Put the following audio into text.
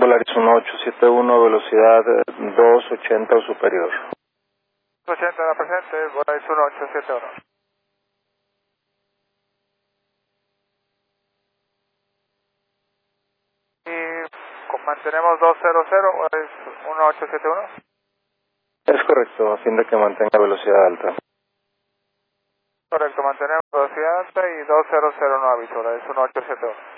Volaris 1871, velocidad 280 o superior. 80 a la presente, Volaris 1871. Y mantenemos 200, Volaris 1871. Es correcto, a fin de que mantenga velocidad alta. Correcto, mantenemos velocidad alta y 200 no aviso, Volaris 1871.